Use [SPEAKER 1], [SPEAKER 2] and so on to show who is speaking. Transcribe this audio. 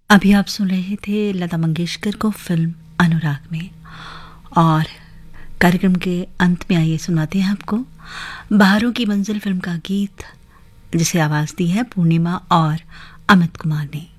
[SPEAKER 1] अभी आप सुन रहे थे लता मंगेशकर को फिल्म अनुराग में। और कार्यक्रम के अंत में आइए सुनाते हैं आपको बहारों की मंजिल फिल्म का गीत, जिसे आवाज दी है पूर्णिमा और अमित कुमार ने।